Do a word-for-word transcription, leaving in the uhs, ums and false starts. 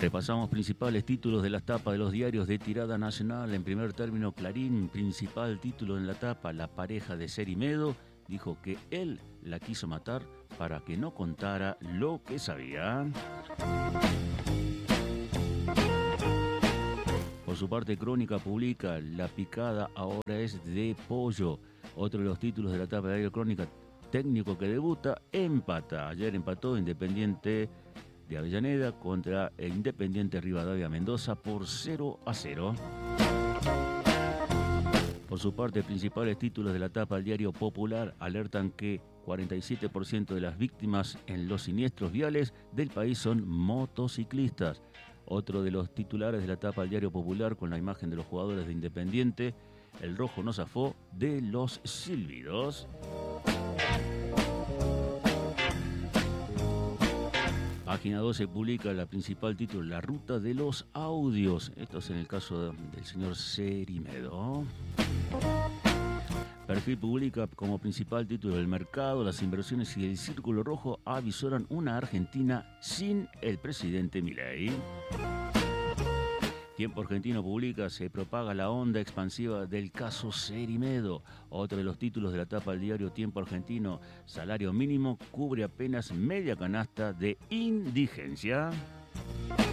Repasamos principales títulos de las tapas de los diarios de tirada nacional. En primer término, Clarín, principal título en la tapa, la pareja de Cerimedo dijo que él la quiso matar para que no contara lo que sabía. Por su parte, Crónica publica la picada ahora es de pollo. Otro de los títulos de la tapa de diario Crónica, técnico que debuta, empata. Ayer empató Independiente de Avellaneda contra el Independiente Rivadavia Mendoza por cero a cero. Por su parte, principales títulos de la tapa del diario Popular alertan que cuarenta y siete por ciento de las víctimas en los siniestros viales del país son motociclistas. Otro de los titulares de la tapa del diario Popular con la imagen de los jugadores de Independiente, el rojo no zafó de los silbidos. Página doce publica la principal título, la ruta de los audios. Esto es en el caso del señor Cerimedo. Perfil publica como principal título del mercado, las inversiones y el círculo rojo avisoran una Argentina sin el presidente Milei. Tiempo Argentino publica, se propaga la onda expansiva del caso Cerimedo. Otro de los títulos de la tapa del diario Tiempo Argentino, salario mínimo cubre apenas media canasta de indigencia.